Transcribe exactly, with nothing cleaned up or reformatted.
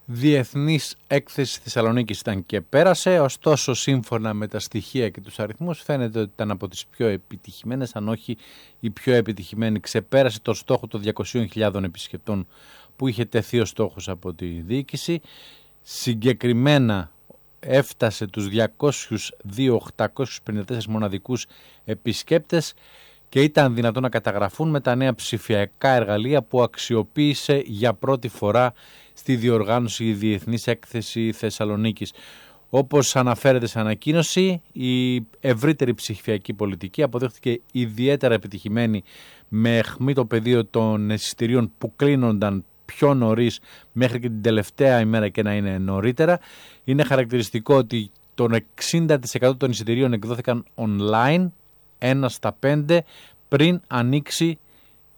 διεθνής έκθεση Θεσσαλονίκης ήταν και πέρασε, ωστόσο σύμφωνα με τα στοιχεία και τους αριθμούς φαίνεται ότι ήταν από τις πιο επιτυχημένες, αν όχι η πιο επιτυχημένη. Ξεπέρασε το στόχο των διακόσιες χιλιάδες επισκεπτών που είχε τεθεί ο στόχος από τη διοίκηση. Συγκεκριμένα έφτασε τους διακόσιους δύο χιλιάδες οκτακόσιους πενήντα τέσσερις μοναδικούς επισκέπτες και ήταν δυνατόν να καταγραφούν με τα νέα ψηφιακά εργαλεία που αξιοποίησε για πρώτη φορά στη διοργάνωση η Διεθνής Έκθεση Θεσσαλονίκης. Όπως αναφέρεται σε ανακοίνωση, η ευρύτερη ψηφιακή πολιτική αποδέχτηκε ιδιαίτερα επιτυχημένη με αιχμή το πεδίο των εισιτηρίων που κλείνονταν πιο νωρίς μέχρι και την τελευταία ημέρα και να είναι νωρίτερα. Είναι χαρακτηριστικό ότι το εξήντα τοις εκατό των εισιτηρίων εκδόθηκαν online, ένα στα πέντε, πριν ανοίξει